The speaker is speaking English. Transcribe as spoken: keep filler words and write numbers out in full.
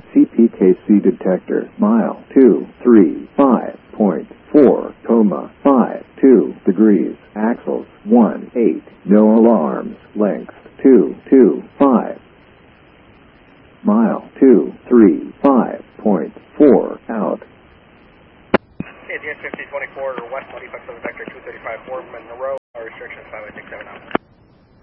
C P K C detector, mile two three five point four, coma five two degrees, axles one eight, no alarms, length two two five, mile two three five point four, out. Okay, the S fifty twenty-four west, modified for the vector two thirty-five, four Monroe, restrictions five eight six seven out.